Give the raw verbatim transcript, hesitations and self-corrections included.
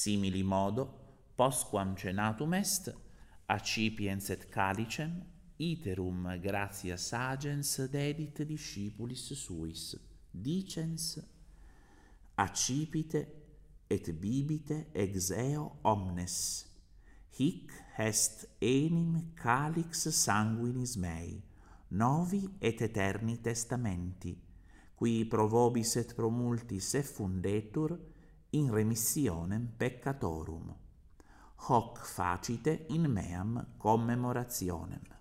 Simili modo, postquam cenatum est, accipiens et calicem, iterum gratias agens dedit discipulis suis, dicens, accipite et bibite ex eo omnes, hic est enim calix sanguinis mei, novi et eterni testamenti, qui pro vobis et pro multis effundetur in remissionem peccatorum. Hoc facite in meam commemorationem.